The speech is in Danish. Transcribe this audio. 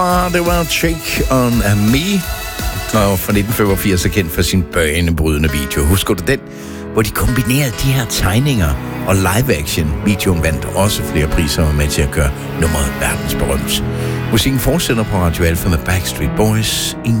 Det var Shake on Me, og fra 1985 er kendt for sin banebrydende video. Husker du den, hvor de kombinerede de her tegninger og live-action? Videoen vandt også flere priser og var med til at gøre nummeret verdensberømt. Musikken fortsætter på Radio Alpha med Backstreet Boys, In